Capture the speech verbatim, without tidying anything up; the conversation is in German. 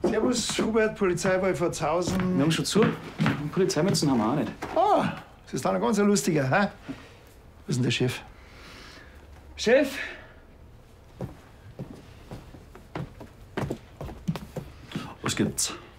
Servus, Hubert, Polizeiwahl Pforzhausen. Wir haben schon zu. Polizeimützen haben wir auch nicht. Ah, das ist dann ein ganz lustiger, hä? Wo ist denn der Chef? Chef! Was gibt's?